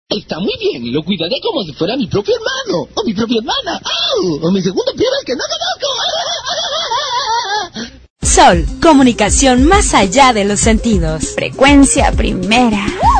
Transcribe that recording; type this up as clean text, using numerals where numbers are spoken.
Está muy bien, lo cuidaré como si fuera mi propio hermano, o mi propia hermana, o mi segundo primo que no conozco. Sol, comunicación más allá de los sentidos. Frecuencia primera.